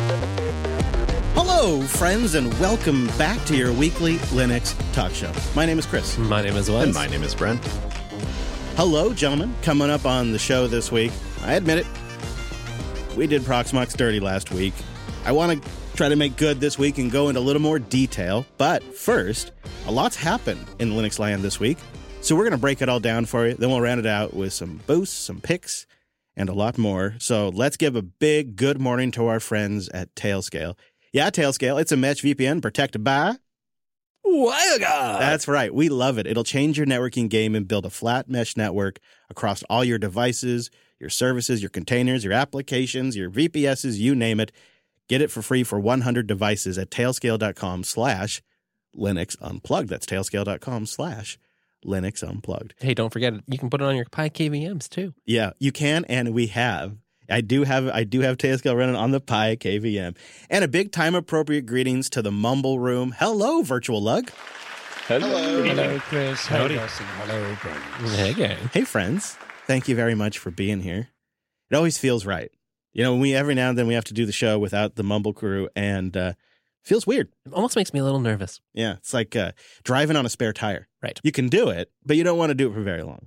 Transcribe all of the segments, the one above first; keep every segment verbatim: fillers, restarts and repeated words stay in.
Hello, friends, and welcome back to your weekly Linux talk show. My name is Chris. My name is Wes. And my name is Brent. Hello, gentlemen. Coming up on the show this week, I admit it, we did Proxmox dirty last week. I want to try to make good this week and go into a little more detail. But first, a lot's happened in Linux land this week. So we're going to break it all down for you. Then we'll round it out with some boosts, some picks, and a lot more. So let's give a big good morning to our friends at Tailscale. Yeah, Tailscale. It's a mesh V P N protected by WireGuard. That's right. We love it. It'll change your networking game and build a flat mesh network across all your devices, your services, your containers, your applications, your V P Ss, you name it. Get it for free for one hundred devices at tailscale.com slash Linux Unplugged. That's tailscale.com slash Linux Unplugged. Hey, don't forget, you can put it on your Pi K V Ms too. Yeah, you can, and we have. I do have I do have Tailscale running on the Pi K V M. And a big time-appropriate greetings to the Mumble Room. Hello, Virtual Lug. Hello. Hello, Chris. Howdy. Hello, Dustin. Hello, Brent. Hey, gang. Hey, friends. Thank you very much for being here. It always feels right. You know, we every now and then we have to do the show without the Mumble crew, and uh feels weird. It almost makes me a little nervous. Yeah, it's like uh, driving on a spare tire. Right. You can do it, but you don't want to do it for very long.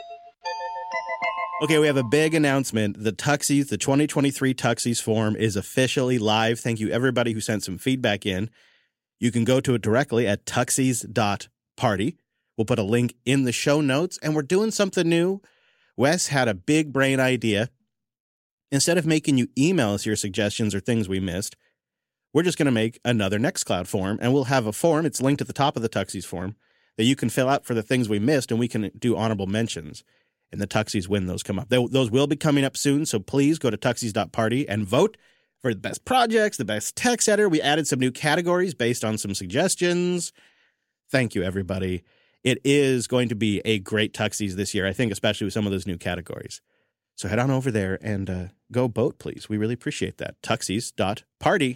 Okay, we have a big announcement. The Tuxies, the twenty twenty-three Tuxies form is officially live. Thank you, everybody who sent some feedback in. You can go to it directly at tuxies dot party. We'll put a link in the show notes, and we're doing something new. Wes had a big brain idea. Instead of making you email us your suggestions or things we missed, we're just going to make another Nextcloud form, and we'll have a form. It's linked at the top of the Tuxies form that you can fill out for the things we missed, and we can do honorable mentions. And the Tuxies when those come up. They, those will be coming up soon, so please go to tuxies dot party and vote for the best projects, the best text editor. We added some new categories based on some suggestions. Thank you, everybody. It is going to be a great Tuxies this year, I think, especially with some of those new categories. So head on over there and uh, go vote, please. We really appreciate that. tuxies dot party.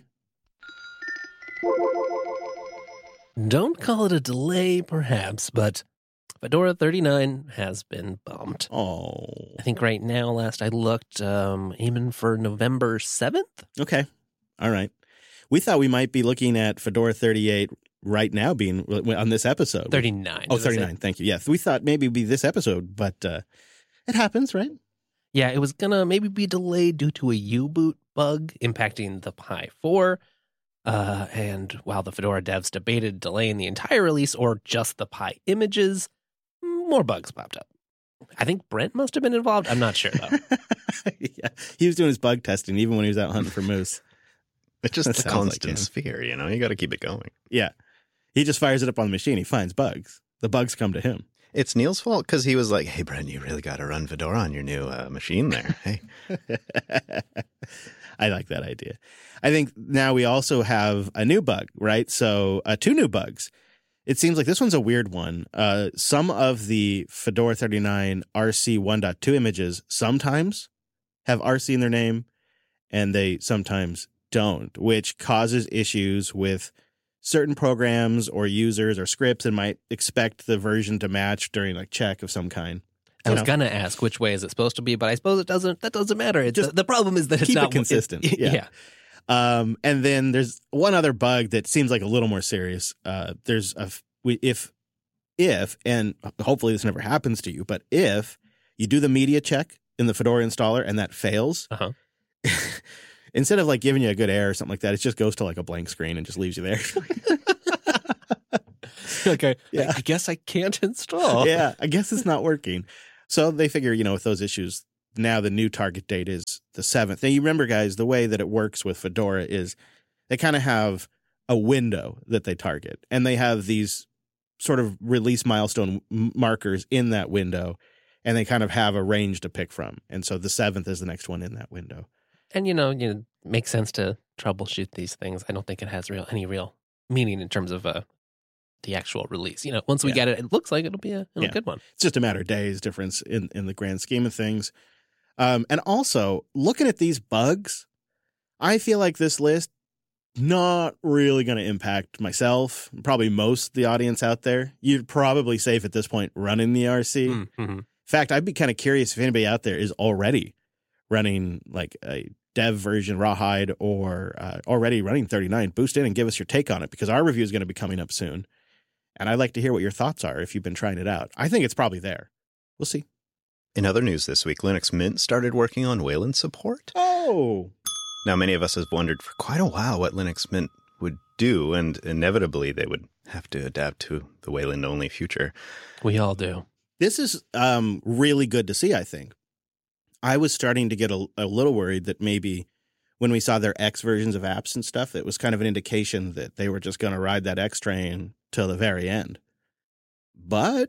Don't call it a delay, perhaps, but Fedora thirty-nine has been bumped. Oh. I think right now, last I looked, um, aiming for November seventh. Okay. All right. We thought we might be looking at Fedora thirty-eight right now being on this episode. thirty-nine. Oh, thirty-nine. Thank you. Yes. We thought maybe it'd be this episode, but uh, it happens, right? Yeah, it was going to maybe be delayed due to a U-boot bug impacting the Pi four. Uh, and while the Fedora devs debated delaying the entire release or just the Pi images, more bugs popped up. I think Brent must have been involved. I'm not sure, though. Yeah, he was doing his bug testing even when he was out hunting for moose. It's just That a sounds constant like him. sphere, you know? You got to keep it going. Yeah. He just fires it up on the machine. He finds bugs. The bugs come to him. It's Neil's fault because he was like, hey, Brent, you really got to run Fedora on your new uh, machine there. Hey. I like that idea. I think now we also have a new bug, right? So uh, two new bugs. It seems like this one's a weird one. Uh, some of the Fedora thirty-nine R C one point two images sometimes have R C in their name, and they sometimes don't, which causes issues with certain programs or users or scripts and might expect the version to match during like check of some kind. I You was know. gonna ask which way is it supposed to be, but I suppose it doesn't. That doesn't matter. It's Just the, the problem is that it's keep it not consistent. it- Yeah. yeah. Um, and then there's one other bug that seems like a little more serious. Uh, there's a we, if if and hopefully this never happens to you, but if you do the media check in the Fedora installer and that fails, Uh-huh. instead of like giving you a good error or something like that, it just goes to like a blank screen and just leaves you there. Okay. Yeah. I, I guess I can't install. Yeah, I guess it's not working. So they figure, you know, with those issues, now the new target date is the seventh. Now, you remember, guys, the way that it works with Fedora is they kind of have a window that they target, and they have these sort of release milestone m- markers in that window, and they kind of have a range to pick from. And so the seventh is the next one in that window. And, you know, you know, makes sense to troubleshoot these things. I don't think it has real any real meaning in terms of uh, the actual release. You know, once we Yeah. get it, it looks like it'll be a, it'll Yeah. a good one. It's just a matter of days difference in, in the grand scheme of things. Um, and also, looking at these bugs, I feel like this list not really going to impact myself, probably most of the audience out there. You're probably safe at this point running the R C. Mm-hmm. In fact, I'd be kind of curious if anybody out there is already running like a dev version, Rawhide, or uh, already running thirty-nine, boost in and give us your take on it, because our review is going to be coming up soon. And I'd like to hear what your thoughts are if you've been trying it out. I think it's probably there. We'll see. In other news this week, Linux Mint started working on Wayland support. Oh! Now, many of us have wondered for quite a while what Linux Mint would do, and inevitably they would have to adapt to the Wayland-only future. We all do. This is um, really good to see, I think. I was starting to get a, a little worried that maybe when we saw their X versions of apps and stuff, it was kind of an indication that they were just going to ride that X train till the very end. But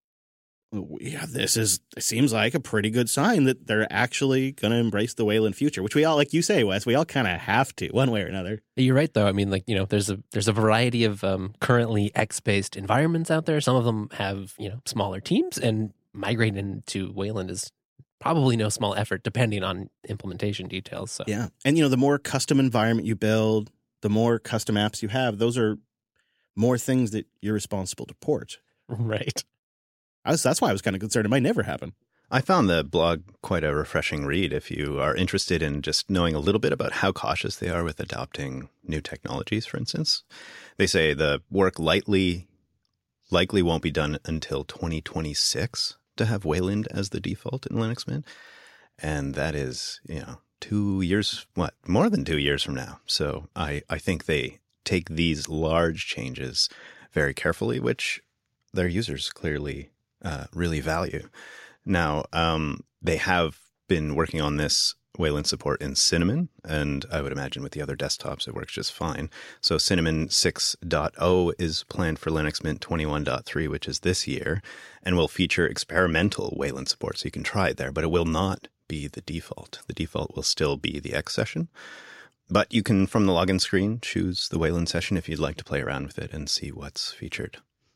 yeah, this is it seems like a pretty good sign that they're actually going to embrace the Wayland future, which we all, like you say, Wes, we all kind of have to one way or another. You're right, though. I mean, like, you know, there's a there's a variety of um, currently X-based environments out there. Some of them have, you know, smaller teams, and migrating to Wayland is probably no small effort, depending on implementation details. So yeah, and you know, the more custom environment you build, the more custom apps you have. Those are more things that you're responsible to port. Right. I was, that's why I was kind of concerned it might never happen. I found the blog quite a refreshing read if you are interested in just knowing a little bit about how cautious they are with adopting new technologies, for instance. They say the work lightly, likely won't be done until twenty twenty-six to have Wayland as the default in Linux Mint. And that is, you know, two years, what, more than two years from now. So I, I think they take these large changes very carefully, which their users clearly uh, really value. Now, um, they have been working on this Wayland support in Cinnamon, and I would imagine with the other desktops it works just fine. So Cinnamon six point oh is planned for Linux Mint twenty-one point three, which is this year, and will feature experimental Wayland support, so you can try it there, but it will not be the default. The default will still be the X session, but you can, from the login screen, choose the Wayland session if you'd like to play around with it and see what's featured.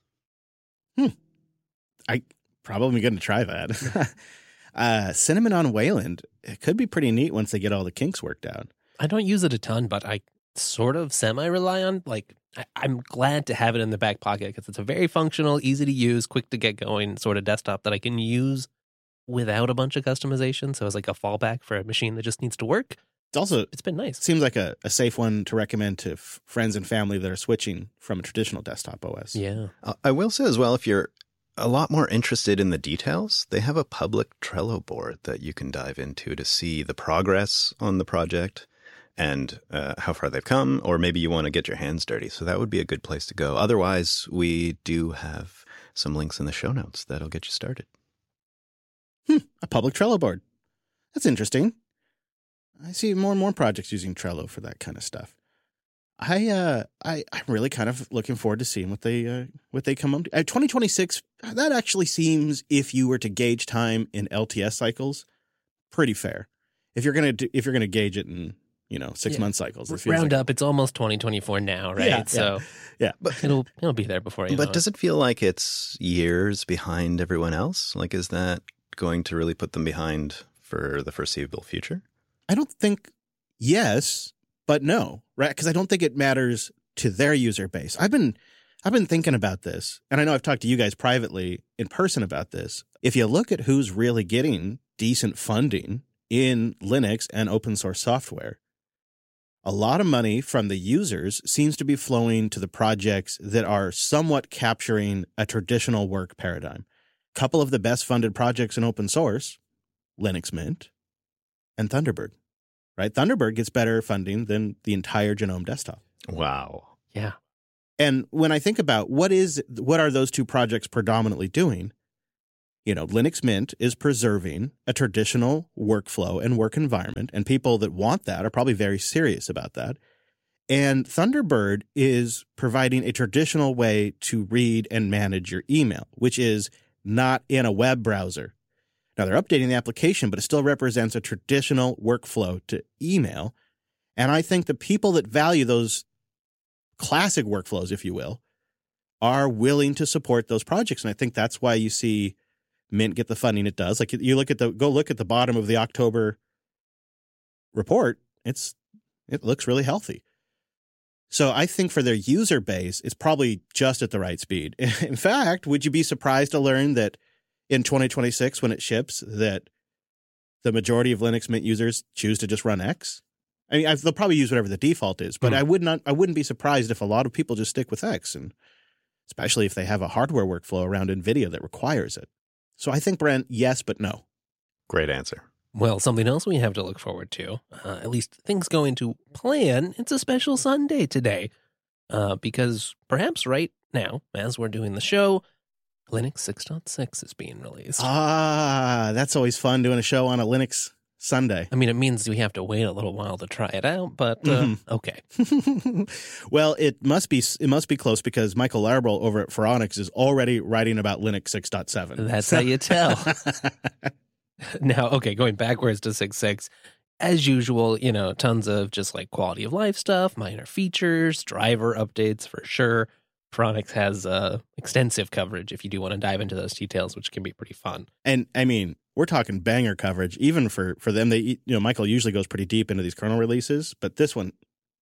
Hmm. I probably going to try that. uh, Cinnamon on Wayland, it could be pretty neat once they get all the kinks worked out. I don't use it a ton, but I sort of semi-rely on, like, I, I'm glad to have it in the back pocket because it's a very functional, easy to use, quick to get going sort of desktop that I can use without a bunch of customization. So it's like a fallback for a machine that just needs to work. It's also, it's been nice. Seems like a, a safe one to recommend to f- friends and family that are switching from a traditional desktop O S. Yeah. Uh, I will say as well, if you're a lot more interested in the details, they have a public Trello board that you can dive into to see the progress on the project and uh, how far they've come, or maybe you want to get your hands dirty. So that would be a good place to go. Otherwise, we do have some links in the show notes that'll get you started. Hmm, a public Trello board. That's interesting. I see more and more projects using Trello for that kind of stuff. I uh I I'm really kind of looking forward to seeing what they uh, what they come up to. Uh, twenty twenty-six, that actually seems, if you were to gauge time in L T S cycles, pretty fair. If you're gonna do, if you're gonna gauge it in, you know, six yeah. month cycles, it feels round like, up, it's almost twenty twenty-four now, right? Yeah, so yeah, but it'll it'll be there before you. But know does it. it feel like it's years behind everyone else? Like, is that going to really put them behind for the foreseeable future? I don't think yes, but no, right? Because I don't think it matters to their user base. I've been I've been thinking about this, and I know I've talked to you guys privately in person about this. If you look at who's really getting decent funding in Linux and open source software, a lot of money from the users seems to be flowing to the projects that are somewhat capturing a traditional work paradigm. A couple of the best funded projects in open source, Linux Mint and Thunderbird. Right? Thunderbird gets better funding than the entire GNOME desktop. Wow. Yeah. And when I think about what is what are those two projects predominantly doing, you know, Linux Mint is preserving a traditional workflow and work environment, and people that want that are probably very serious about that. And Thunderbird is providing a traditional way to read and manage your email, which is not in a web browser. Now, they're updating the application, but it still represents a traditional workflow to email. And I think the people that value those classic workflows, if you will, are willing to support those projects. And I think that's why you see Mint get the funding it does. Like, you look at the, go look at the bottom of the October report, it's, it looks really healthy. So I think for their user base, it's probably just at the right speed. In fact, would you be surprised to learn that in twenty twenty-six, when it ships, that the majority of Linux Mint users choose to just run X. I mean, I, they'll probably use whatever the default is, but mm. I would not. I wouldn't be surprised if a lot of people just stick with X, and especially if they have a hardware workflow around NVIDIA that requires it. So I think, Brent, yes, but no. Great answer. Well, something else we have to look forward to, uh, at least things going to plan. It's a special Sunday today, uh, because perhaps right now, as we're doing the show, Linux six point six is being released. Ah, that's always fun doing a show on a Linux Sunday. I mean, it means we have to wait a little while to try it out, but uh, mm-hmm. okay. Well, it must be it must be close because Michael Larbrel over at Phoronix is already writing about Linux six point seven. That's how you tell. Now, okay, going backwards to six point six, as usual, you know, tons of just like quality of life stuff, minor features, driver updates for sure. Phoronix has uh, extensive coverage if you do want to dive into those details, which can be pretty fun. And I mean, we're talking banger coverage, even for, for them. They, you know, Michael usually goes pretty deep into these kernel releases, but this one,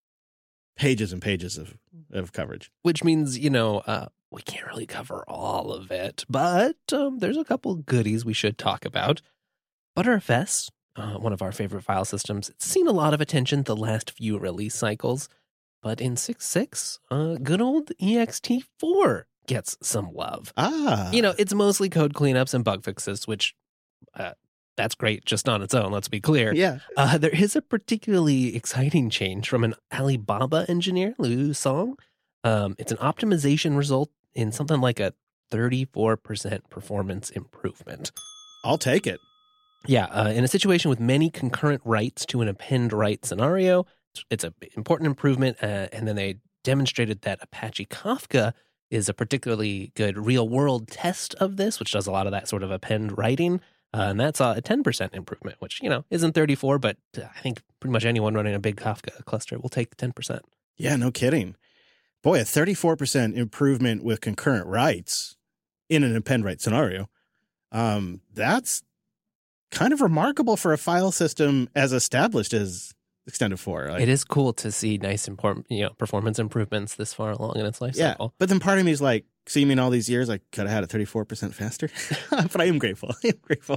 pages and pages of, of coverage. Which means, you know, uh, we can't really cover all of it, but um, there's a couple goodies we should talk about. Btrfs, uh, one of our favorite file systems, it's seen a lot of attention the last few release cycles. But in six point six, uh, good old E X T four gets some love. Ah. You know, it's mostly code cleanups and bug fixes, which uh, that's great just on its own, let's be clear. Yeah. Uh, there is a particularly exciting change from an Alibaba engineer, Liu Song. Um, it's an optimization result in something like a thirty-four percent performance improvement. I'll take it. Yeah, uh, in a situation with many concurrent writes to an append write scenario, it's an important improvement, uh, and then they demonstrated that Apache Kafka is a particularly good real-world test of this, which does a lot of that sort of append writing, uh, and that's a ten percent improvement, which, you know, isn't thirty-four, but I think pretty much anyone running a big Kafka cluster will take ten percent. Yeah, no kidding. Boy, a thirty-four percent improvement with concurrent writes in an append write scenario, um, that's kind of remarkable for a file system as established as Extended four. Like, it is cool to see nice important, you know, performance improvements this far along in its life yeah, cycle. But then part of me is like, see me in all these years, I could have had it thirty-four percent faster. But I am grateful. I am grateful.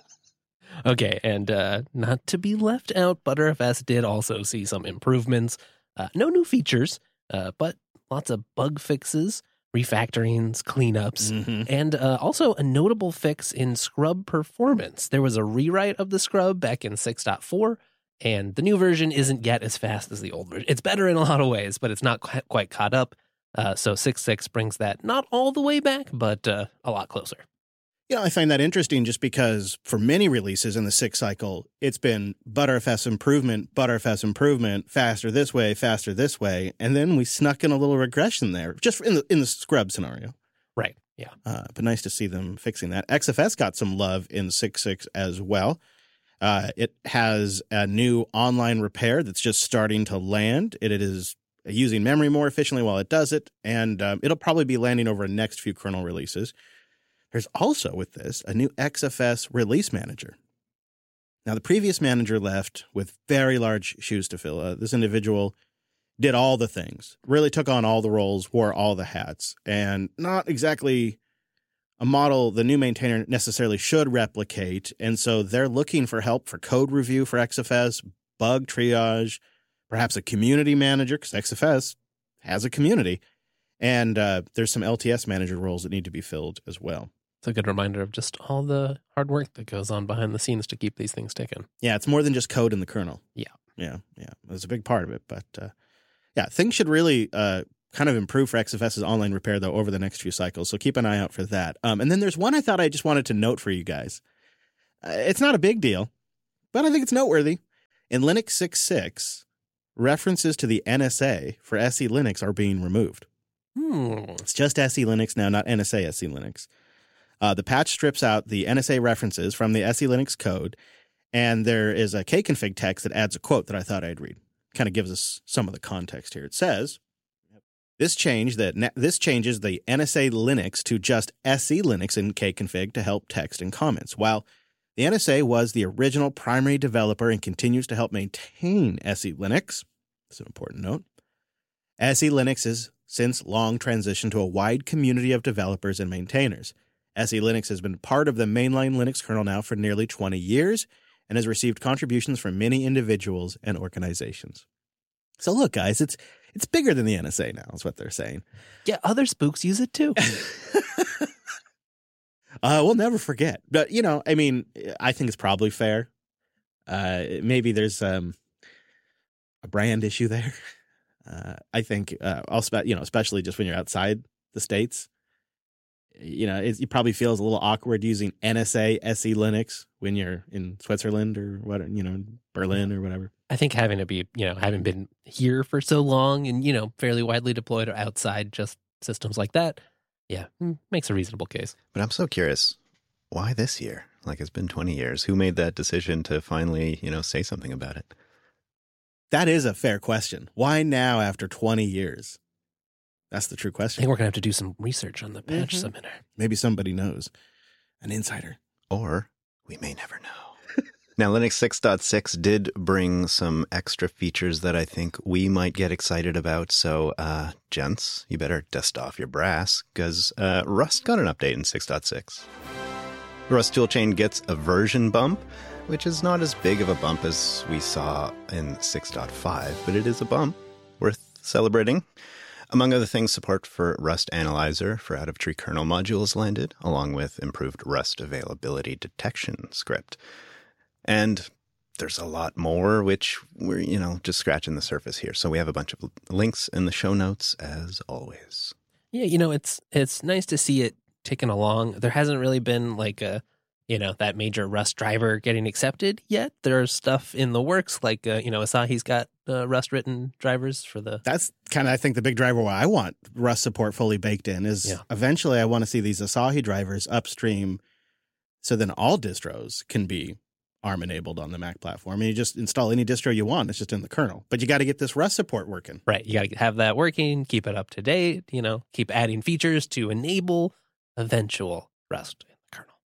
Okay, and uh, not to be left out, Btrfs did also see some improvements. Uh, no new features, uh, but lots of bug fixes, refactorings, cleanups, mm-hmm. and uh, also a notable fix in scrub performance. There was a rewrite of the scrub back in six point four, and the new version isn't yet as fast as the old version. It's better in a lot of ways, but it's not quite caught up. Uh, so six point six brings that not all the way back, but uh, a lot closer. You know, I find that interesting just because for many releases in the six cycle, it's been Btrfs improvement, Btrfs improvement, faster this way, faster this way. And then we snuck in a little regression there, just in the in the scrub scenario. Right, yeah. Uh, but nice to see them fixing that. X F S got some love in six point six as well. Uh, it has a new online repair that's just starting to land. It, it is using memory more efficiently while it does it, and um, it'll probably be landing over the next few kernel releases. There's also, with this, a new X F S release manager. Now, the previous manager left with very large shoes to fill. Uh, this individual did all the things, really took on all the roles, wore all the hats, and not exactly a model the new maintainer necessarily should replicate. And so they're looking for help for code review for X F S, bug triage, perhaps a community manager, because X F S has a community. And uh, there's some L T S manager roles that need to be filled as well. It's a good reminder of just all the hard work that goes on behind the scenes to keep these things ticking. Yeah, it's more than just code in the kernel. Yeah. Yeah, yeah. It's a big part of it. But uh, yeah, things should really uh, kind of improve for X F S's online repair, though, over the next few cycles. So keep an eye out for that. Um, and then there's one I thought I just wanted to note for you guys. Uh, it's not a big deal, but I think it's noteworthy. In Linux six point six, references to the N S A for S E Linux are being removed. Hmm. It's just S E Linux now, not N S A S E Linux. Uh, the patch strips out the N S A references from the S E Linux code, and there is a kconfig text that adds a quote that I thought I'd read. Kind of gives us some of the context here. It says, this change that this changes the N S A Linux to just S E Linux in kconfig to help text and comments. While the N S A was the original primary developer and continues to help maintain S E Linux, that's an important note, S E Linux has since long transitioned to a wide community of developers and maintainers. S E Linux has been part of the mainline Linux kernel now for nearly twenty years, and has received contributions from many individuals and organizations. So look, guys, it's it's bigger than the N S A now, is what they're saying. Yeah, other spooks use it too. uh, we'll never forget. But, you know, I mean, I think it's probably fair. Uh, maybe there's um, a brand issue there. Uh, I think, uh, I'll spe- you know, especially just when you're outside the States, you know, it, it probably feels a little awkward using N S A S E Linux when you're in Switzerland or what, you know, Berlin or whatever. I think having to be, you know, having been here for so long and, you know, fairly widely deployed or outside just systems like that, yeah, makes a reasonable case. But I'm so curious, why this year? Like, it's been twenty years. Who made that decision to finally, you know, say something about it? That is a fair question. Why now after twenty years? That's the true I question. think we're going to have to do some research on the patch Mhm. submitter. Maybe somebody knows. An insider. Or we may never know. Now, Linux six point six did bring some extra features that I think we might get excited about. So, uh, gents, you better dust off your brass, because uh, Rust got an update in six point six. The Rust toolchain gets a version bump, which is not as big of a bump as we saw in six point five, but it is a bump worth celebrating. Among other things, support for Rust Analyzer for out-of-tree kernel modules landed, along with improved Rust availability detection script. And there's a lot more, which we're, you know, just scratching the surface here. So we have a bunch of links in the show notes, as always. Yeah, you know, it's it's nice to see it ticking along. There hasn't really been like a, you know, that major Rust driver getting accepted yet. There's stuff in the works, like, uh, you know, Asahi's got uh, Rust-written drivers for the... That's kind of, I think, the big driver why I want Rust support fully baked in is Yeah. eventually I want to see these Asahi drivers upstream so then all distros can be ARM-enabled on the Mac platform. And you just install any distro you want. It's just in the kernel. But you got to get this Rust support working. Right, you got to have that working, keep it up to date, you know, keep adding features to enable eventual Rust in the kernel.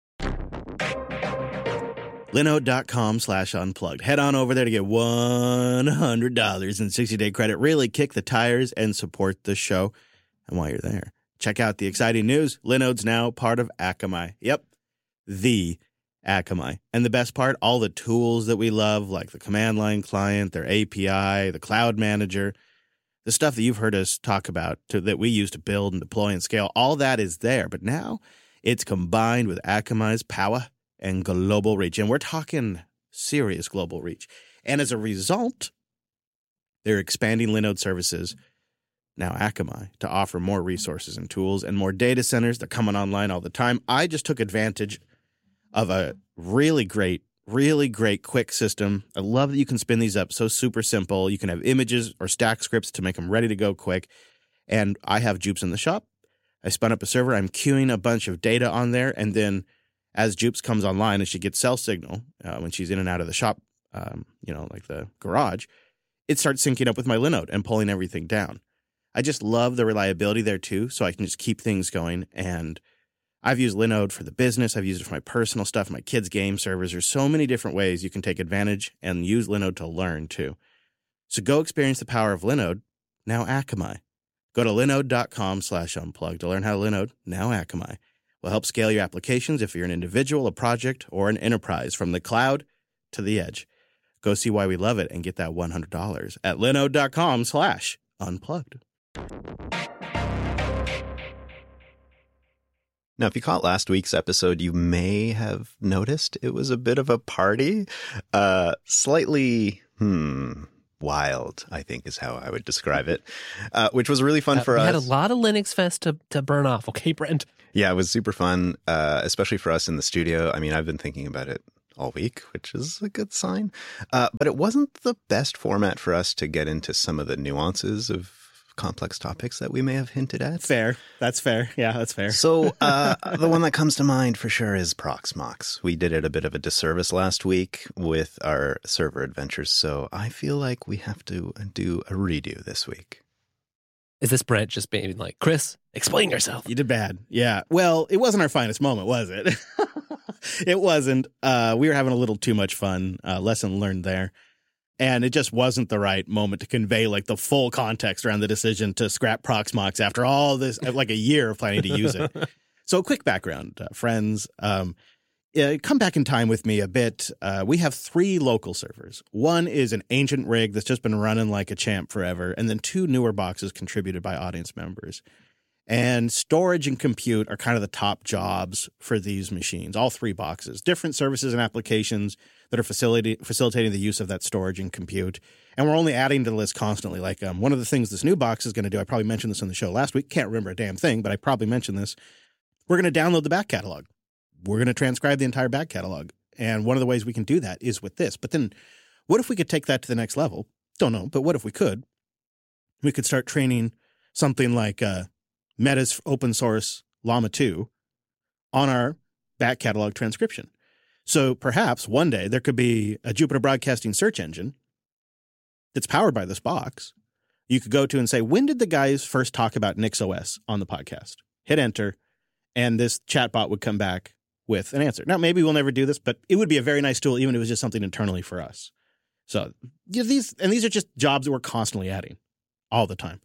Linode.com slash unplugged. Head on over there to get one hundred dollars in sixty-day credit. Really kick the tires and support the show. And while you're there, check out the exciting news. Linode's now part of Akamai. Yep, the Akamai. And the best part, all the tools that we love, like the command line client, their A P I, the cloud manager, the stuff that you've heard us talk about to, that we use to build and deploy and scale, all that is there. But now it's combined with Akamai's power and global reach. And we're talking serious global reach. And as a result, they're expanding Linode services, now Akamai, to offer more resources and tools and more data centers. They're coming online all the time. I just took advantage of a really great, really great quick system. I love that you can spin these up so super simple. You can have images or stack scripts to make them ready to go quick. And I have Jupes in the shop. I spun up a server. I'm queuing a bunch of data on there. And then as Jupes comes online and she gets cell signal uh, when she's in and out of the shop, um, you know, like the garage, it starts syncing up with my Linode and pulling everything down. I just love the reliability there too, so I can just keep things going. And I've used Linode for the business. I've used it for my personal stuff, my kids' game servers. There's so many different ways you can take advantage and use Linode to learn too. So go experience the power of Linode, now Akamai. Go to linode.com slash unplugged to learn how Linode, now Akamai, will help scale your applications if you're an individual, a project, or an enterprise from the cloud to the edge. Go see why we love it and get that one hundred dollars at linode.com slash unplugged. Now, if you caught last week's episode, you may have noticed it was a bit of a party. Uh, slightly, hmm, wild, I think is how I would describe it, uh, which was really fun Uh, for we us. had a lot of Linux Fest to, to burn off, okay, Brent? Yeah, it was super fun, uh, especially for us in the studio. I mean, I've been thinking about it all week, which is a good sign. Uh, but it wasn't the best format for us to get into some of the nuances of complex topics that we may have hinted at. Fair. That's fair. Yeah, that's fair. So uh, the one that comes to mind for sure is Proxmox. We did it a bit of a disservice last week with our server adventures, so I feel like we have to do a redo this week. Is this Brent just being like, Chris, explain yourself? You did bad. Yeah. Well, it wasn't our finest moment, was it? It wasn't. Uh, we were having a little too much fun. Uh, lesson learned there. And it just wasn't the right moment to convey like the full context around the decision to scrap Proxmox after all this, like a year of planning to use it. So a quick background, uh, friends. Um, uh, come back in time with me a bit. Uh, we have three local servers. One is an ancient rig that's just been running like a champ forever, and then two newer boxes contributed by audience members. And storage and compute are kind of the top jobs for these machines, all three boxes. Different services and applications that are facilitating facilitating the use of that storage and compute. And we're only adding to the list constantly. Like um, one of the things this new box is going to do, I probably mentioned this on the show last week, can't remember a damn thing, but I probably mentioned this. We're going to download the back catalog. We're going to transcribe the entire back catalog. And one of the ways we can do that is with this. But then what if we could take that to the next level? Don't know, but what if we could? We could start training something like uh, Meta's open source Llama two on our back catalog transcription. So perhaps one day there could be a Jupiter Broadcasting search engine that's powered by this box. You could go to and say, when did the guys first talk about NixOS on the podcast? Hit enter, and this chatbot would come back with an answer. Now, maybe we'll never do this, but it would be a very nice tool, even if it was just something internally for us. So yeah, these, and these are just jobs that we're constantly adding all the time.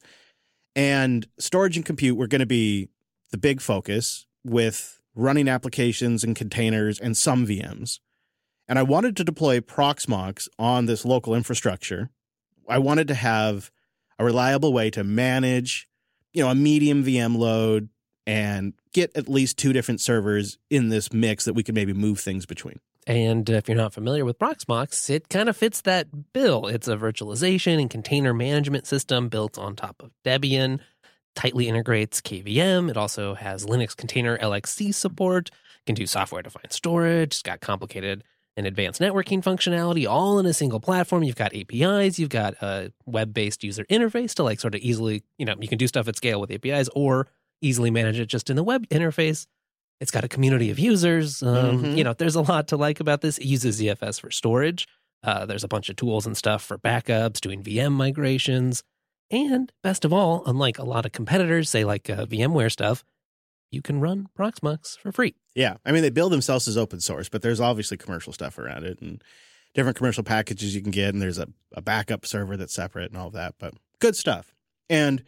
And storage and compute were going to be the big focus with running applications and containers and some V Ms. And I wanted to deploy Proxmox on this local infrastructure. I wanted to have a reliable way to manage, you know, a medium V M load and get at least two different servers in this mix that we could maybe move things between. And if you're not familiar with Proxmox, it kind of fits that bill. It's a virtualization and container management system built on top of Debian, tightly integrates K V M. It also has Linux container L X C support, can do software-defined storage, it's got complicated and advanced networking functionality all in a single platform. You've got A P Is, you've got a web-based user interface to like sort of easily, you know, you can do stuff at scale with A P Is or easily manage it just in the web interface. It's got a community of users. Um, mm-hmm. You know, there's a lot to like about this. It uses Z F S for storage. Uh, there's a bunch of tools and stuff for backups, doing V M migrations. And best of all, unlike a lot of competitors, say like uh, VMware stuff, you can run Proxmox for free. Yeah. I mean, they build themselves as open source, but there's obviously commercial stuff around it and different commercial packages you can get. And there's a, a backup server that's separate and all of that, but good stuff. And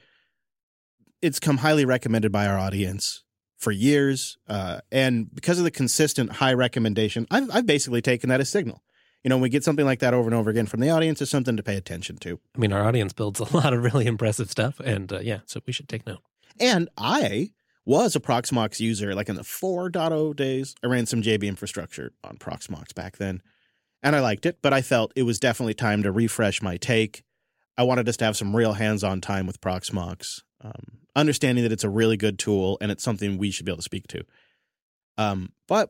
it's come highly recommended by our audience for years. Uh, and because of the consistent high recommendation, I've, I've basically taken that as signal. You know, when we get something like that over and over again from the audience, it's something to pay attention to. I mean, our audience builds a lot of really impressive stuff. And uh, yeah, so we should take note. And I was a Proxmox user, like in the four point oh days. I ran some J B infrastructure on Proxmox back then. And I liked it, but I felt it was definitely time to refresh my take. I wanted us to have some real hands-on time with Proxmox, um, understanding that it's a really good tool and it's something we should be able to speak to. Um, but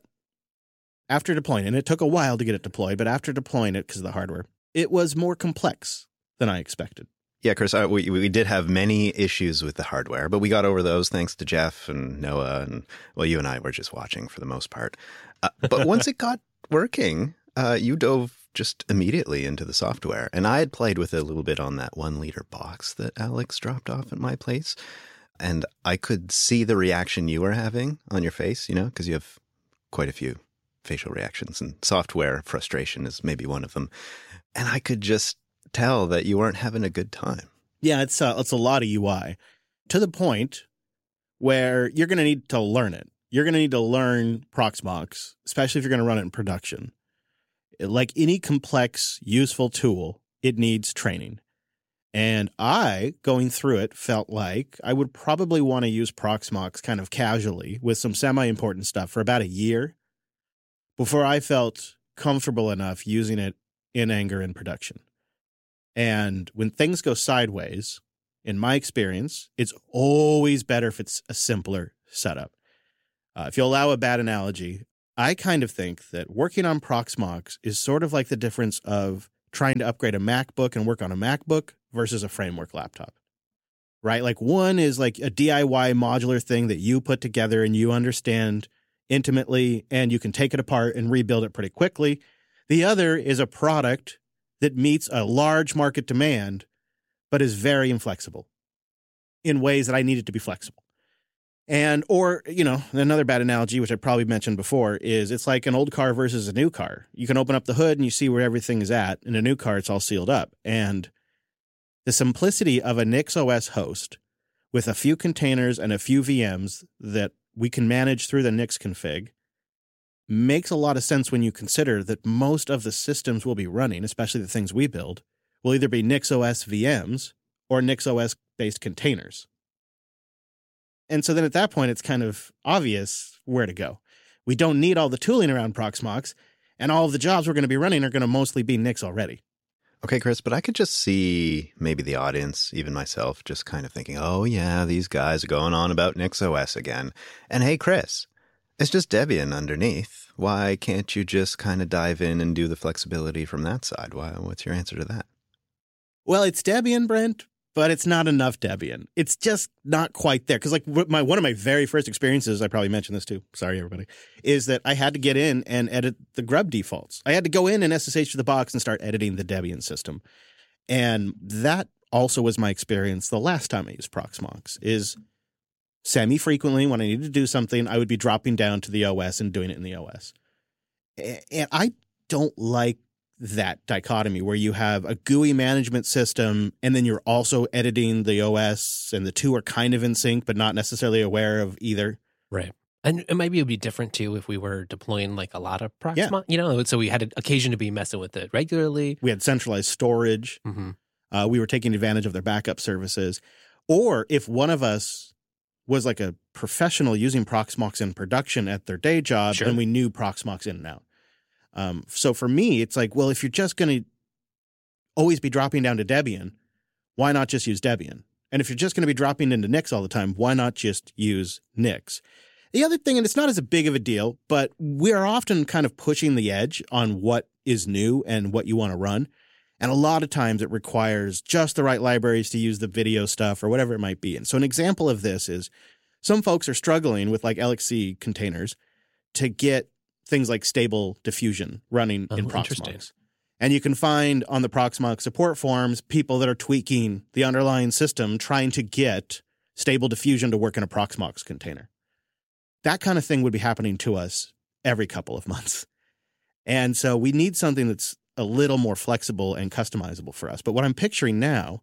after deploying it, and it took a while to get it deployed, but after deploying it because of the hardware, it was more complex than I expected. Yeah, Chris, I, we we did have many issues with the hardware, but we got over those thanks to Jeff and Noah, and well, you and I were just watching for the most part. Uh, but once it got working, uh, you dove just immediately into the software, and I had played with it a little bit on that one liter box that Alex dropped off at my place, and I could see the reaction you were having on your face, you know, because you have quite a few facial reactions, and software frustration is maybe one of them, and I could just tell that you weren't having a good time. Yeah, it's uh, it's a lot of U I to the point where you're going to need to learn it. You're going to need to learn Proxmox, especially if you're going to run it in production. Like any complex, useful tool, it needs training. And I, going through it, felt like I would probably want to use Proxmox kind of casually with some semi-important stuff for about a year before I felt comfortable enough using it in anger in production. And when things go sideways, in my experience, it's always better if it's a simpler setup. Uh, if you allow a bad analogy, I kind of think that working on Proxmox is sort of like the difference of trying to upgrade a MacBook and work on a MacBook versus a framework laptop, right? Like one is like a D I Y modular thing that you put together and you understand intimately, and you can take it apart and rebuild it pretty quickly. The other is a product that meets a large market demand, but is very inflexible in ways that I need it to be flexible. And, or, you know, another bad analogy, which I probably mentioned before, is it's like an old car versus a new car. You can open up the hood and you see where everything is at. In a new car, it's all sealed up. And the simplicity of a NixOS host with a few containers and a few V Ms that we can manage through the Nix config makes a lot of sense when you consider that most of the systems we'll be running, especially the things we build, will either be NixOS V Ms or NixOS-based containers. And so then at that point, it's kind of obvious where to go. We don't need all the tooling around Proxmox, and all of the jobs we're going to be running are going to mostly be Nix already. Okay, Chris, but I could just see maybe the audience, even myself, just kind of thinking, oh, yeah, these guys are going on about NixOS again. And hey, Chris, it's just Debian underneath. Why can't you just kind of dive in and do the flexibility from that side? Why, what's your answer to that? Well, it's Debian, Brent, but it's not enough Debian. It's just not quite there. Because like my one of my very first experiences, I probably mentioned this too, sorry everybody, is that I had to get in and edit the grub defaults. I had to go in and S S H to the box and start editing the Debian system. And that also was my experience the last time I used Proxmox, is semi-frequently when I needed to do something, I would be dropping down to the O S and doing it in the O S. And I don't like that dichotomy where you have a G U I management system and then you're also editing the O S and the two are kind of in sync but not necessarily aware of either. Right. And it maybe it would be different too if we were deploying like a lot of Proxmox, yeah. you know, so we had an occasion to be messing with it regularly. We had centralized storage. Mm-hmm. Uh, we were taking advantage of their backup services. Or if one of us was like a professional using Proxmox in production at their day job, sure. then we knew Proxmox in and out. Um, so for me, it's like, well, if you're just going to always be dropping down to Debian, why not just use Debian? And if you're just going to be dropping into Nix all the time, why not just use Nix? The other thing, and it's not as big of a deal, but we are often kind of pushing the edge on what is new and what you want to run. And a lot of times it requires just the right libraries to use the video stuff or whatever it might be. And so an example of this is some folks are struggling with like L X C containers to get things like stable diffusion running oh, in Proxmox. And you can find on the Proxmox support forums people that are tweaking the underlying system trying to get stable diffusion to work in a Proxmox container. That kind of thing would be happening to us every couple of months. And so we need something that's a little more flexible and customizable for us. But what I'm picturing now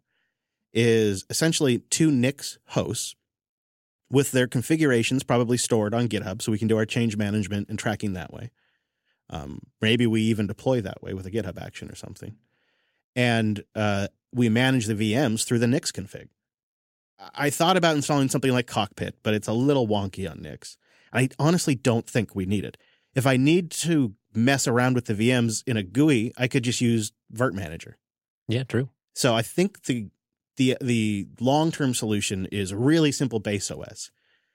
is essentially two Nix hosts with their configurations probably stored on GitHub so we can do our change management and tracking that way. Um, maybe we even deploy that way with a GitHub action or something. And uh, we manage the V Ms through the Nix config. I thought about installing something like Cockpit, but it's a little wonky on Nix. I honestly don't think we need it. If I need to mess around with the V Ms in a G U I, I could just use Virt Manager. Yeah, true. So I think the The the long-term solution is a really simple base O S.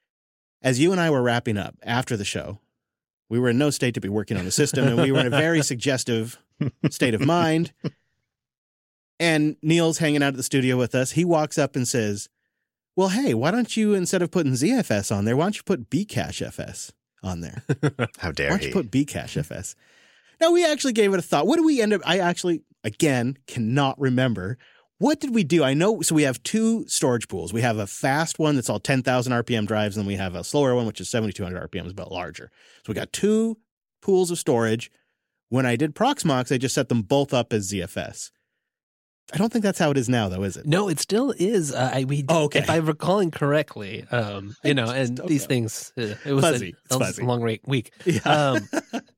As you and I were wrapping up after the show, we were in no state to be working on the system, and we were in a very suggestive state of mind. And Neil's hanging out at the studio with us. He walks up and says, well, hey, why don't you, instead of putting Z F S on there, why don't you put Bcache F S on there? How dare he? Why don't you put Bcache F S? Now, we actually gave it a thought. What did we end up, I actually, again, cannot remember. What did we do? I know, so we have two storage pools. We have a fast one that's all ten thousand R P M drives, and we have a slower one, which is seventy-two hundred R P Ms, but larger. So we got two pools of storage. When I did Proxmox, I just set them both up as Z F S. I don't think that's how it is now, though, is it? No, it still is. Uh, I, we, oh, okay. If I'm recalling correctly, um, you know, and these know. things, uh, it was fuzzy. a, a, fuzzy. a long rate week. Yeah. Um,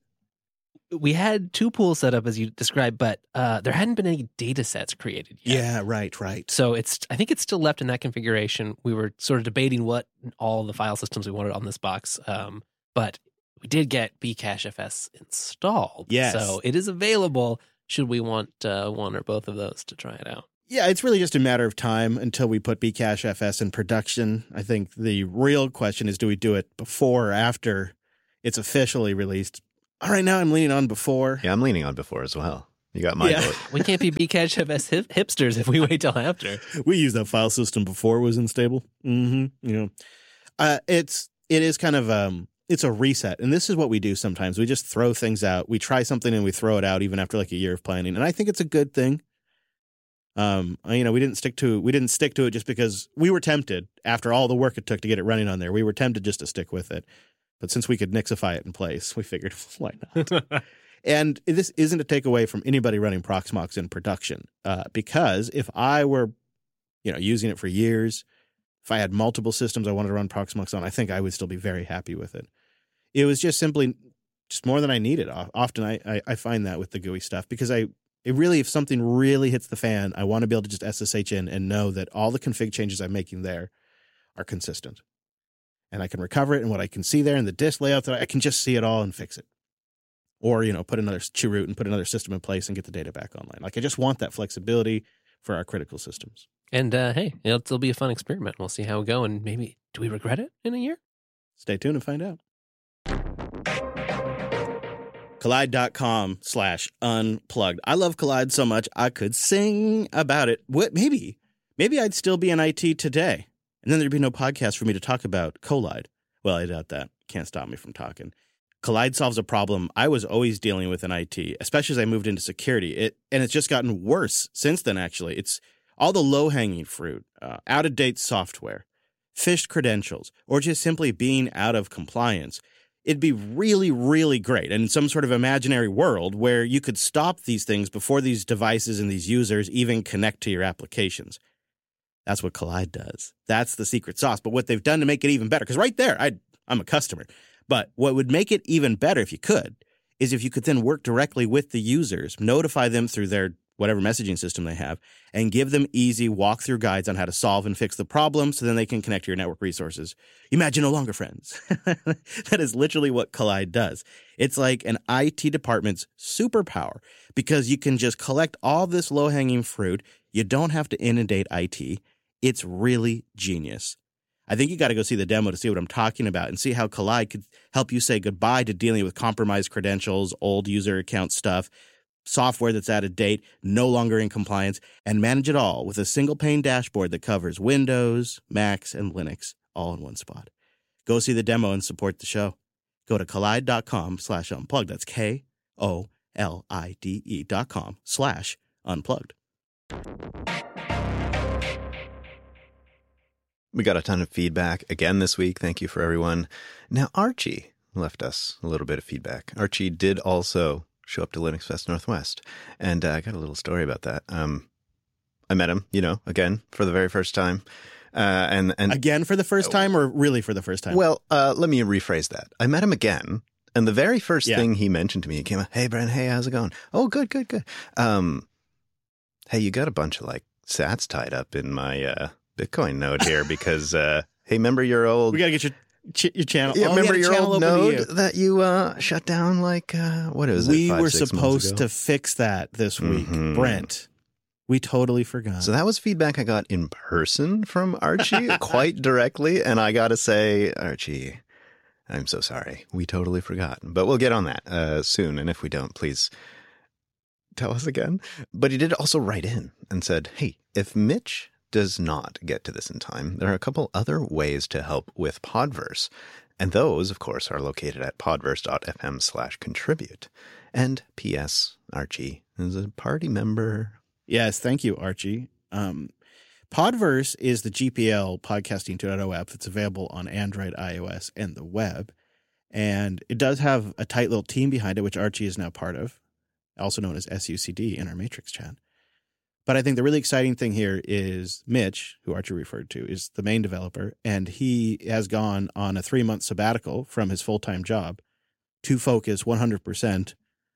we had two pools set up as you described, but uh, there hadn't been any data sets created yet. Yeah, right, right. So it's, I think it's still left in that configuration. We were sort of debating what all the file systems we wanted on this box, um, but we did get Bcache F S installed. Yes. So it is available should we want uh, one or both of those to try it out. Yeah, it's really just a matter of time until we put Bcache F S in production. I think the real question is, do we do it before or after it's officially released? All right, now I'm leaning on before. Yeah, I'm leaning on before as well. You got my yeah. vote. We can't be Bcache F S hip- hipsters if we wait till after. We used that file system before it was unstable. Mm-hmm. You know, uh, it's it is kind of um, it's a reset, and this is what we do sometimes. We just throw things out. We try something and we throw it out, even after like a year of planning. And I think it's a good thing. Um, you know, we didn't stick to we didn't stick to it just because we were tempted after all the work it took to get it running on there. We were tempted just to stick with it. But since we could Nixify it in place, we figured, why not? And this isn't a takeaway from anybody running Proxmox in production, uh, because if I were, you know, using it for years, if I had multiple systems I wanted to run Proxmox on, I think I would still be very happy with it. It was just simply just more than I need it. Often I, I, I find that with the G U I stuff because I it really, if something really hits the fan, I want to be able to just S S H in and know that all the config changes I'm making there are consistent. And I can recover it and what I can see there in the disk layout, that I can just see it all and fix it. Or, you know, put another chroot and put another system in place and get the data back online. Like I just want that flexibility for our critical systems. And uh, hey, it'll, it'll be a fun experiment. We'll see how we go. And maybe, do we regret it in a year? Stay tuned and find out. Kolide.com slash unplugged. I love Kolide so much I could sing about it. What? Maybe. Maybe I'd still be in I T today. And then there'd be no podcast for me to talk about Kolide. Well, I doubt that. Can't stop me from talking. Kolide solves a problem I was always dealing with in I T, especially as I moved into security. It And it's just gotten worse since then, actually. It's all the low-hanging fruit, uh, out-of-date software, phished credentials, or just simply being out of compliance. It'd be really, really great, and in some sort of imaginary world where you could stop these things before these devices and these users even connect to your applications. That's what Kolide does. That's the secret sauce. But what they've done to make it even better, because right there, I, I'm a customer. But what would make it even better, if you could, is if you could then work directly with the users, notify them through their whatever messaging system they have, and give them easy walkthrough guides on how to solve and fix the problem so then they can connect to your network resources. Imagine no longer friends. That is literally what Kolide does. It's like an I T department's superpower because you can just collect all this low-hanging fruit. You don't have to inundate I T. It's really genius. I think you got to go see the demo to see what I'm talking about and see how Kolide could help you say goodbye to dealing with compromised credentials, old user account stuff, software that's out of date, no longer in compliance, and manage it all with a single pane dashboard that covers Windows, Macs, and Linux all in one spot. Go see the demo and support the show. Go to kolide.com slash unplugged. That's K O L I D E dot com slash unplugged. We got a ton of feedback again this week. Thank you for everyone. Now, Archie left us a little bit of feedback. Archie did also show up to Linux Fest Northwest, and uh, I got a little story about that. Um, I met him, you know, again for the very first time, uh, and and again for the first time, or really for the first time. Well, uh, let me rephrase that. I met him again, and the very first yeah. thing he mentioned to me, he came up, "Hey, Brent, hey, how's it going? Oh, good, good, good. Um, hey, you got a bunch of like sats tied up in my uh, Bitcoin node here because, uh, hey, remember your old? We gotta get your." Ch- your channel. Yeah, oh, remember your old node you. that you uh, shut down like, uh, what is it? We five, were supposed to fix that this week, mm-hmm. Brent. We totally forgot. So that was feedback I got in person from Archie quite directly. And I got to say, Archie, I'm so sorry. We totally forgot. But we'll get on that uh, soon. And if we don't, please tell us again. But he did also write in and said, hey, if Mitch does not get to this in time, there are a couple other ways to help with Podverse. And those, of course, are located at podverse.fm slash contribute. And P S. Archie is a party member. Yes, thank you, Archie. Um, Podverse is the G P L Podcasting two point oh app that's available on Android, iOS, and the web. And it does have a tight little team behind it, which Archie is now part of, also known as S U C D in our Matrix chat. But I think the really exciting thing here is Mitch, who Archie referred to, is the main developer, and he has gone on a three-month sabbatical from his full-time job to focus one hundred percent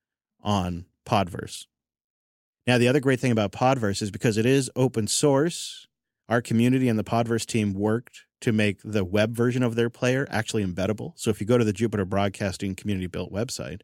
on Podverse. Now, the other great thing about Podverse is because it is open source, our community and the Podverse team worked to make the web version of their player actually embeddable. So if you go to the Jupiter Broadcasting community-built website,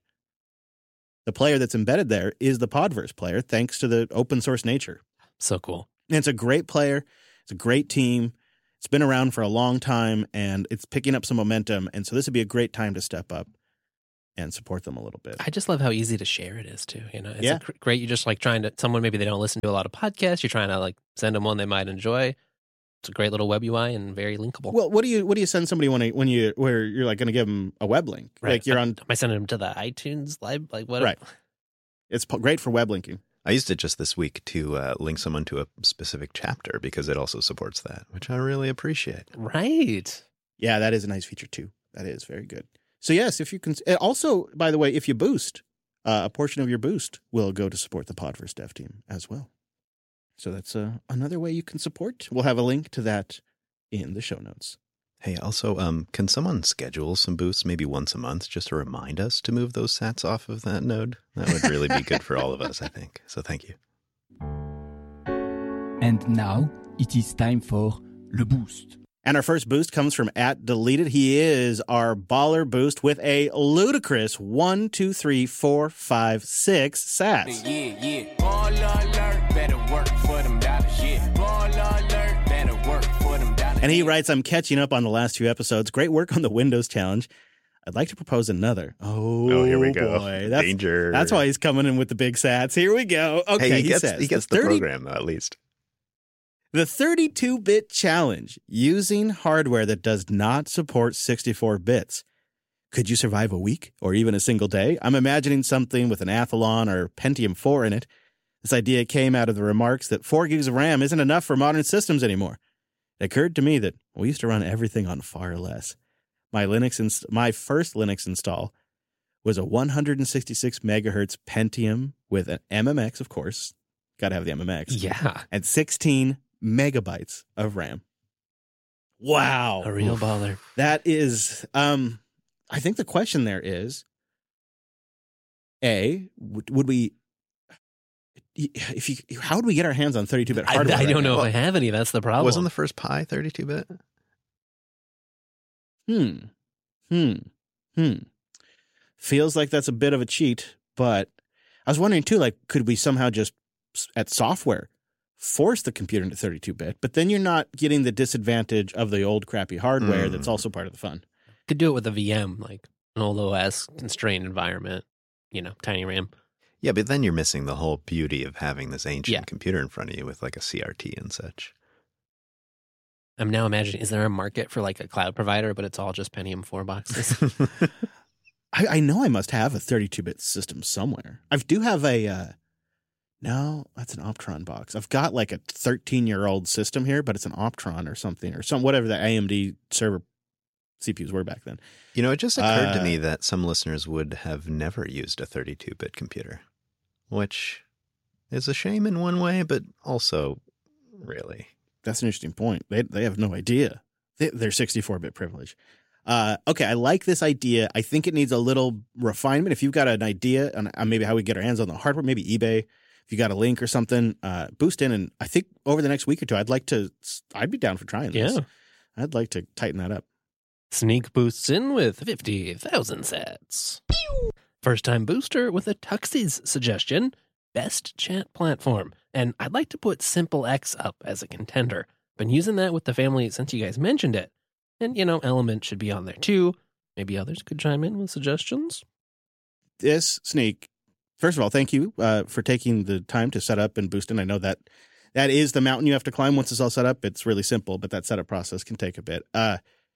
the player that's embedded there is the Podverse player, thanks to the open source nature. So cool. And it's a great player. It's a great team. It's been around for a long time, and it's picking up some momentum. And so this would be a great time to step up and support them a little bit. I just love how easy to share it is, too. You know, it's yeah. a great. You're just like trying to, someone maybe they don't listen to a lot of podcasts. You're trying to like send them one they might enjoy. It's a great little web U I and very linkable. Well, what do you what do you send somebody when when you where you're like going to give them a web link? Right. Like you're on. Am I sending them to the iTunes live? Like what? Right. It's great for web linking. I used it just this week to uh, link someone to a specific chapter because it also supports that, which I really appreciate. Right. Yeah, that is a nice feature too. That is very good. So yes, if you can. Also, by the way, if you boost, uh, a portion of your boost will go to support the Podverse dev team as well. So that's uh, another way you can support. We'll have a link to that in the show notes. Hey, also, um, can someone schedule some boosts maybe once a month just to remind us to move those sats off of that node? That would really be good for all of us, I think. So thank you. And now it is time for Le Boost. And our first boost comes from at Deleted. He is our baller boost with a ludicrous one, two, three, four, five, six sats. Yeah, yeah. Baller alert, better work for them dollars. Yeah. Baller alert, better work for them dollars. And he writes, I'm catching up on the last few episodes. Great work on the Windows challenge. I'd like to propose another. Oh, oh here we go. Boy. That's, Danger. That's why he's coming in with the big sats. Here we go. Okay, hey, he, he gets, says. he gets the, the thirty program, though, at least. The thirty-two bit challenge, using hardware that does not support sixty-four bits. Could you survive a week or even a single day? I'm imagining something with an Athlon or Pentium four in it. This idea came out of the remarks that four gigs of RAM isn't enough for modern systems anymore. It occurred to me that we used to run everything on far less. My Linux, inst- my first Linux install was a one hundred sixty-six megahertz Pentium with an M M X, of course. Got to have the M M X. Yeah. And sixteen megabytes of RAM. Wow. A real baller. That is, um, I think the question there is, A, would, would we, if you, how would we get our hands on thirty-two bit hardware? I, I don't right know now? if I have any. That's the problem. Wasn't the first Pi thirty-two bit? Hmm. Hmm. Hmm. Feels like that's a bit of a cheat, but I was wondering too, like, could we somehow just, at software, force the computer into thirty-two bit, but then you're not getting the disadvantage of the old crappy hardware Mm. that's also part of the fun. Could do it with a V M, like an old O S constrained environment, you know, tiny RAM. Yeah, but then you're missing the whole beauty of having this ancient Yeah. computer in front of you with like a C R T and such. I'm now imagining, is there a market for like a cloud provider, but it's all just Pentium four boxes? I, I know I must have a thirty-two bit system somewhere. I do have a, uh, no, that's an Optron box. I've got like a thirteen-year-old system here, but it's an Optron or something, or some whatever the A M D server C P Us were back then. You know, it just occurred Uh, to me that some listeners would have never used a thirty-two bit computer, which is a shame in one way, but also really. That's an interesting point. They they have no idea. They, they're sixty-four bit privilege. Uh, okay, I like this idea. I think it needs a little refinement. If you've got an idea on on maybe how we get our hands on the hardware, maybe eBay, if you got a link or something, uh, boost in. And I think over the next week or two, I'd like to, I'd be down for trying this. Yeah. I'd like to tighten that up. Sneak boosts in with fifty thousand sats. First time booster with a Tuxie's suggestion, best chat platform. And I'd like to put SimpleX up as a contender. Been using that with the family since you guys mentioned it. And, you know, Element should be on there too. Maybe others could chime in with suggestions. This Sneak, first of all, thank you uh, for taking the time to set up and boost in. I know that that is the mountain you have to climb once it's all set up. It's really simple, but that setup process can take a bit. Uh,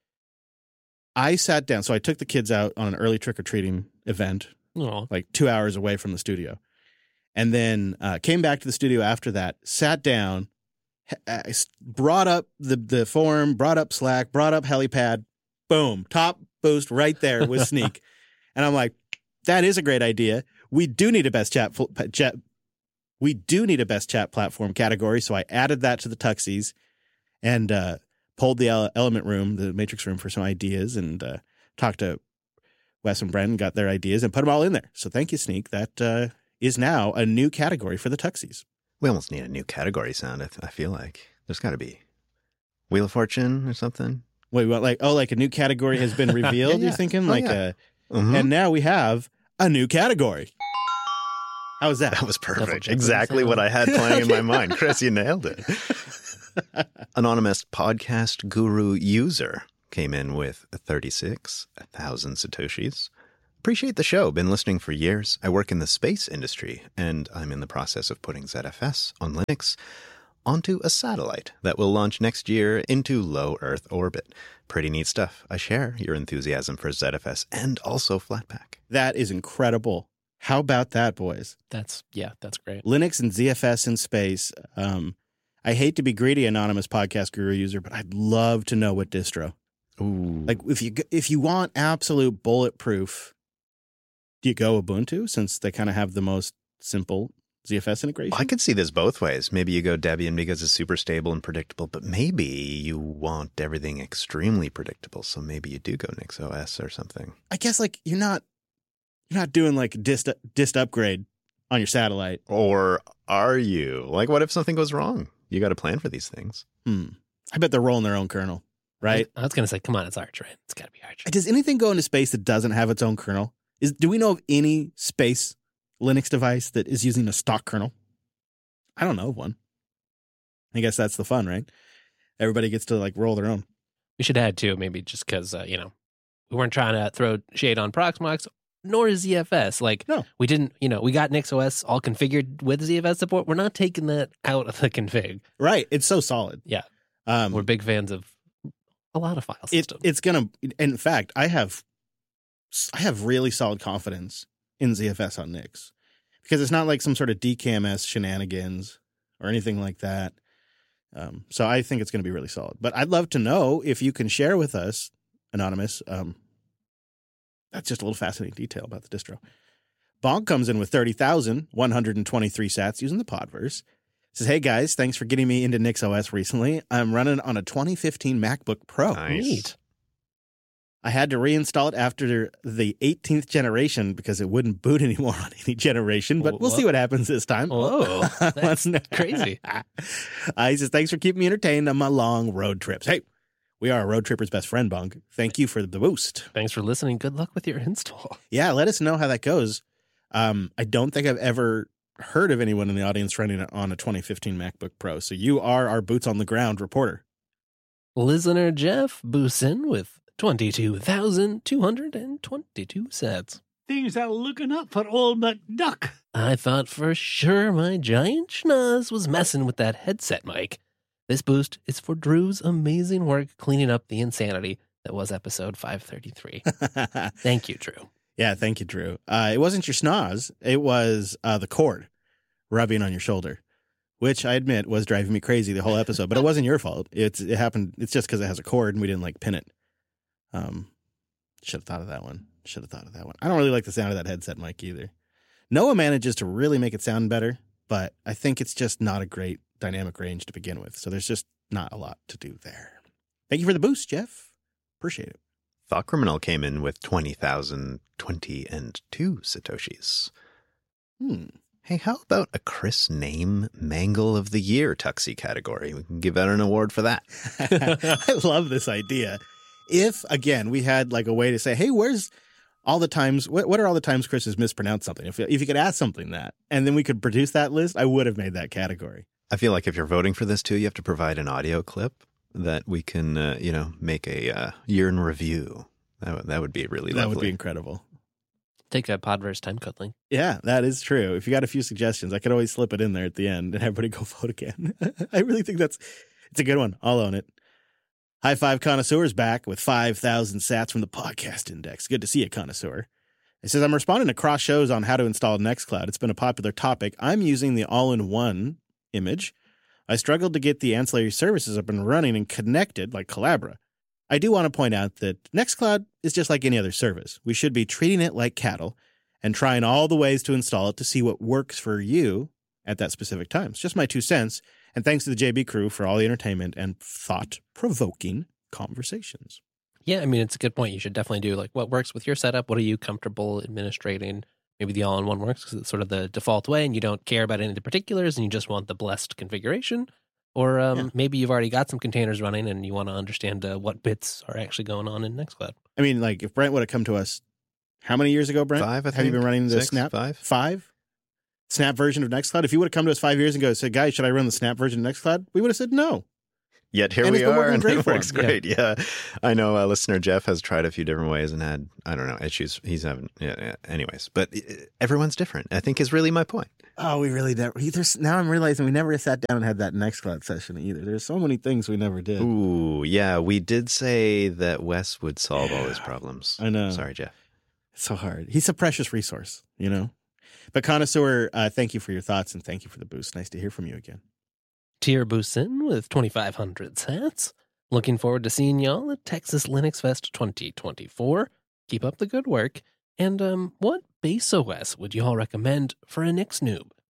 I sat down, so I took the kids out on an early trick-or-treating event, Oh, like two hours away from the studio. And then uh, came back to the studio after that, sat down, ha- I s- brought up the, the forum, brought up Slack, brought up Helipad, boom, top boost right there with Sneak. And I'm like, that is a great idea. We do need a best chat, fl- chat we do need a best chat platform category. So I added that to the Tuxies and uh, pulled the ele- element room, the matrix room for some ideas and uh, talked to Wes and Brendan, got their ideas and put them all in there. So thank you, Sneak. That uh, is now a new category for the Tuxies. We almost need a new category sound, I, th- I feel like. There's got to be Wheel of Fortune or something. Wait, what? Like, oh, like a new category has been revealed, Yeah, yeah. you're thinking? Oh, like, yeah. uh, Mhm. and now we have a new category. How was that? That was Double perfect. check Exactly what what I you had playing in my mind. Chris, you nailed it. Anonymous podcast guru user came in with thirty-six thousand Satoshis. Appreciate the show. Been listening for years. I work in the space industry, and I'm in the process of putting Z F S on Linux onto a satellite that will launch next year into low Earth orbit. Pretty neat stuff. I share your enthusiasm for Z F S and also Flatpak. That is incredible. How about that, boys? that's, yeah, that's great. Linux and Z F S in space. Um, I hate to be greedy, anonymous podcast guru user, but I'd love to know what distro. Ooh. Like, if you if you want absolute bulletproof, do you go Ubuntu since they kind of have the most simple Z F S integration. I could see this both ways. Maybe you go Debian because it's super stable and predictable, but maybe you want everything extremely predictable. So maybe you do go NixOS or something. I guess like you're not you're not doing like dist dist upgrade on your satellite. Or are you? Like, what if something goes wrong? You got to plan for these things. Hmm. I bet they're rolling their own kernel, right? I was going to say, come on, it's Arch, right? It's got to be Arch. Does anything go into space that doesn't have its own kernel? Is do we know of any space Linux device that is using a stock kernel? I don't know of one. I guess that's the fun, right? Everybody gets to like roll their own. We should add too, maybe just because uh, you know, we weren't trying to throw shade on Proxmox, nor is Z F S. Like, no, we didn't. You know, we got NixOS all configured with Z F S support. We're not taking that out of the config. Right? It's so solid. Yeah, um, we're big fans of a lot of file it, systems. It's gonna. In fact, I have, I have really solid confidence in Z F S on Nix. Because it's not like some sort of D K M S shenanigans or anything like that. Um, so I think it's going to be really solid. But I'd love to know if you can share with us, Anonymous, um, that's just a little fascinating detail about the distro. Bonk comes in with thirty thousand one hundred twenty-three sats using the Podverse. Says, hey guys, thanks for getting me into NixOS recently. I'm running on a twenty fifteen MacBook Pro. Nice. Neat. I had to reinstall it after the eighteenth generation because it wouldn't boot anymore on any generation, but we'll see what happens this time. Whoa, that's crazy. Uh, he says, thanks for keeping me entertained on my long road trips. Hey, we are a road tripper's best friend, Bunk. Thank you for the boost. Thanks for listening. Good luck with your install. Yeah, let us know how that goes. Um, I don't think I've ever heard of anyone in the audience running it on a twenty fifteen MacBook Pro, so you are our boots on the ground reporter. Listener Jeff boosts in with twenty-two thousand two hundred twenty-two sats. Things are looking up for old McDuck. I thought for sure my giant schnoz was messing with that headset mic. This boost is for Drew's amazing work cleaning up the insanity that was episode five thirty-three. Thank you, Drew. Yeah, thank you, Drew. Uh, it wasn't your schnoz. It was uh, the cord rubbing on your shoulder, which I admit was driving me crazy the whole episode, but it wasn't your fault. It's It happened. It's just because it has a cord and we didn't like pin it. Um, should have thought of that one. Should have thought of that one. I don't really like the sound of that headset mic either. Noah manages to really make it sound better, but I think it's just not a great dynamic range to begin with. So there's just not a lot to do there. Thank you for the boost, Jeff. Appreciate it. Thought Criminal came in with twenty thousand twenty and two Satoshis. Hmm. Hey, how about a Chris Name Mangle of the Year Tuxie category? We can give out an award for that. I love this idea. If, again, we had like a way to say, hey, where's all the times, what, what are all the times Chris has mispronounced something? If, if you could ask something that, and then we could produce that list, I would have made that category. I feel like if you're voting for this too, you have to provide an audio clip that we can, uh, you know, make a uh, year in review. That, w- that would be really That lovely. would be incredible. Take a Podverse timecode link. Yeah, that is true. If you got a few suggestions, I could always slip it in there at the end and everybody go vote again. I really think that's, it's a good one. I'll own it. High Five Connoisseur is back with five thousand sats from the podcast index. Good to see you, Connoisseur. It says, I'm responding to cross shows on how to install Nextcloud. It's been a popular topic. I'm using the all-in-one image. I struggled to get the ancillary services up and running and connected like Collabra. I do want to point out that Nextcloud is just like any other service. We should be treating it like cattle and trying all the ways to install it to see what works for you at that specific time. It's just my two cents. And thanks to the J B crew for all the entertainment and thought-provoking conversations. Yeah, I mean, it's a good point. You should definitely do like what works with your setup. What are you comfortable administrating? Maybe the all-in-one works because it's sort of the default way and you don't care about any of the particulars and you just want the blessed configuration. Or um, Yeah. maybe you've already got some containers running and you want to understand uh, what bits are actually going on in Nextcloud. I mean, like, if Brent would have come to us, how many years ago, Brent? Five, I Have you think. been running the Six, Snap? five? Five? Snap version of Nextcloud? If you would have come to us five years ago and said, guys, should I run the Snap version of Nextcloud? We would have said no. Yet here And we it's been are, working and great it for works him. great. Yeah. I know uh, listener Jeff has tried a few different ways and had, I don't know, issues. He's having, yeah, yeah. Anyways, but uh, everyone's different, I think is really my point. Oh, we really never. There's, now I'm realizing we never sat down and had that Nextcloud session either. There's so many things we never did. Ooh, yeah, we did say that Wes would solve all his problems. I know. Sorry, Jeff. It's so hard. He's a precious resource, you know? But Connoisseur, uh, thank you for your thoughts and thank you for the boost. Nice to hear from you again. Tier boosts in with twenty-five hundred sats. Looking forward to seeing y'all at Texas Linux Fest twenty twenty-four. Keep up the good work. And um, what base O S would y'all recommend for a Nix noob?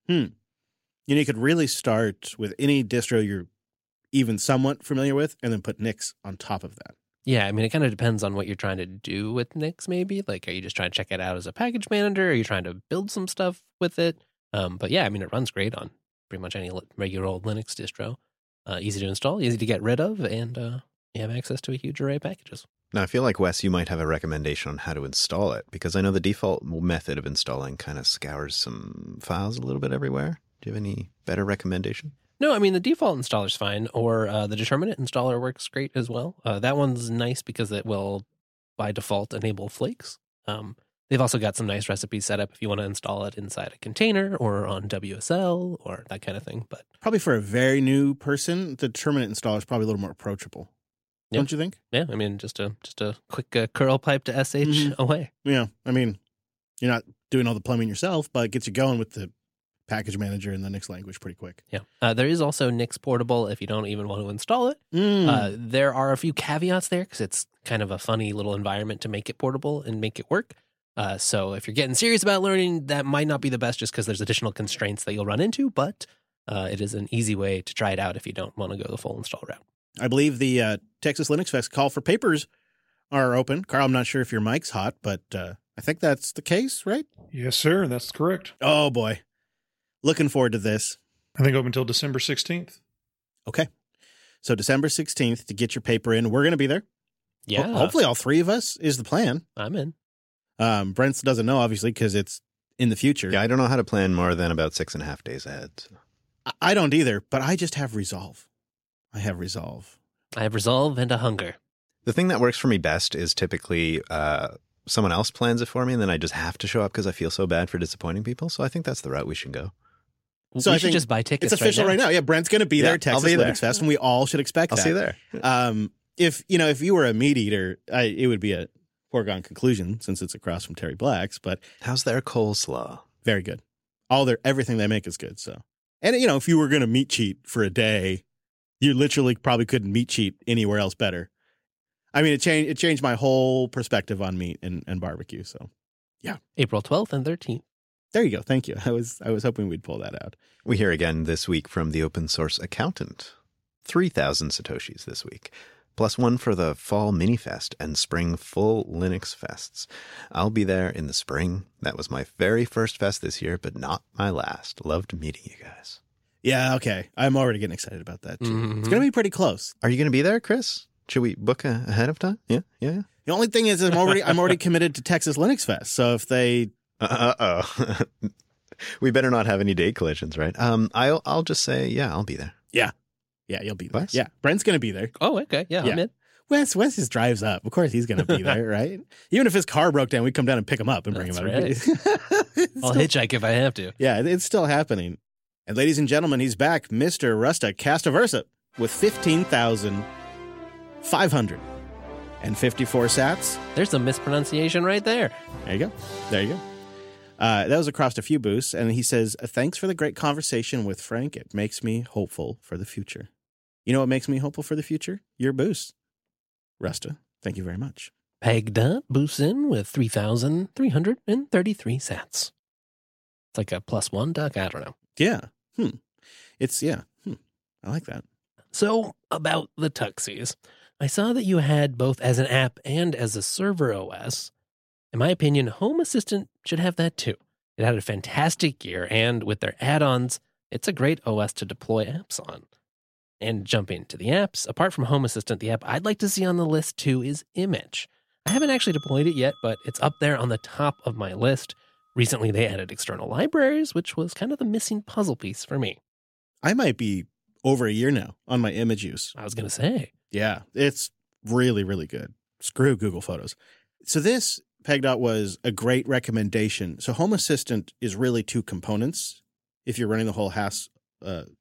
Hmm. You know, you could really start with any distro you're even somewhat familiar with and then put Nix on top of that. Yeah, I mean, it kind of depends on what you're trying to do with Nix, maybe. Like, are you just trying to check it out as a package manager? Are you trying to build some stuff with it? Um, but yeah, I mean, it runs great on pretty much any li- regular old Linux distro. Uh, easy to install, easy to get rid of, and uh, you have access to a huge array of packages. Now, I feel like, Wes, you might have a recommendation on how to install it, because I know the default method of installing kind of scours some files a little bit everywhere. Do you have any better recommendation? No, I mean, the default installer's fine, or uh, the determinate installer works great as well. Uh, that one's nice because it will, by default, enable flakes. Um, they've also got some nice recipes set up if you want to install it inside a container or on W S L or that kind of thing. But Probably for a very new person, the determinate installer is probably a little more approachable. Yeah. Don't you think? yeah, I mean, just a just a quick uh, curl pipe to S H Mhm. away. Yeah. I mean, you're not doing all the plumbing yourself, but it gets you going with the package manager in the Nix language pretty quick. Yeah. Uh, there is also Nix Portable if you don't even want to install it. Mm. Uh, there are a few caveats there because it's kind of a funny little environment to make it portable and make it work. Uh, so if you're getting serious about learning, that might not be the best just because there's additional constraints that you'll run into, but uh, it is an easy way to try it out if you don't want to go the full install route. I believe the uh, Texas Linux Fest call for papers are open. Carl, I'm not sure if your mic's hot, but uh, I think that's the case, right? Yes, sir. That's correct. Oh, boy. Looking forward to this. I think open until December sixteenth. Okay. So December sixteenth to get your paper in. We're going to be there. Yeah. Ho- hopefully all three of us is the plan. I'm in. Um, Brent doesn't know, obviously, because it's in the future. Yeah, I don't know how to plan more than about six and a half days ahead. So. I- I don't either, but I just have resolve. I have resolve. I have resolve and a hunger. The thing that works for me best is typically uh, someone else plans it for me, and then I just have to show up because I feel so bad for disappointing people. So I think that's the route we should go. So we I should think just buy tickets It's official right now. now. Yeah, Brent's going to be Yeah, there I'll at Texas be there. Linux Fest, and we all should expect I'll that. see you there. Um, if you know, if you were a meat eater, I, it would be a foregone conclusion since it's across from Terry Black's. But How's their coleslaw? very good. All their everything they make is good. So, and you know, if you were going to meat cheat for a day, you literally probably couldn't meat cheat anywhere else better. I mean, it changed it changed my whole perspective on meat and, and barbecue. So, April twelfth and thirteenth. there you go. Thank you. I was I was hoping we'd pull that out. We hear again this week from the open source accountant. three thousand Satoshis this week, plus one for the fall mini fest and spring full Linux fests. I'll be there in the spring. That was my very first fest this year, but not my last. Loved meeting you guys. Yeah. Okay. I'm already getting excited about that. Too. Mhm. It's going to be pretty close. Are you going to be there, Chris? Should we book a- ahead of time? Yeah, yeah, yeah. The only thing is, I'm already I'm already committed to Texas Linux Fest. So if they Uh oh. We better not have any date collisions, right? Um, I'll I'll just say, yeah, I'll be there. yeah, you'll be there. Wes? Yeah, Brent's going to be there. Oh, okay. Yeah, Yeah. I'm in. Wes Wes just drives up. Of course, he's going to be there, right? Even if his car broke down, we'd come down and pick him up and bring That's him out. right. It's I'll still- hitchhike if I have to. Yeah, it's still happening. And ladies and gentlemen, he's back, Mister Rusta Castaversa, with fifteen thousand five hundred fifty-four sats. There's some mispronunciation right there. There you go. There you go. Uh, that was across a few boosts. And he says, thanks for the great conversation with Frank. It makes me hopeful for the future. You know what makes me hopeful for the future? Your boost. Rusta, thank you very much. Pegda boosts in with three thousand three hundred thirty-three sats. It's like a plus one duck. I don't know. Yeah. Hmm. It's, yeah. Hmm. I like that. So, about the Tuxies. I saw that you had both as an app and as a server O S. In my opinion, Home Assistant should have that too. It had a fantastic gear, and with their add-ons, it's a great O S to deploy apps on. And jump into the apps. Apart from Home Assistant, the app I'd like to see on the list too is Image. I haven't actually deployed it yet, but it's up there on the top of my list. Recently, they added external libraries, which was kind of the missing puzzle piece for me. I might be over a year now on my image use. I was going to say. Yeah, it's really, really good. Screw Google Photos. So this, PegDot, was a great recommendation. So Home Assistant is really two components if you're running the whole house, uh,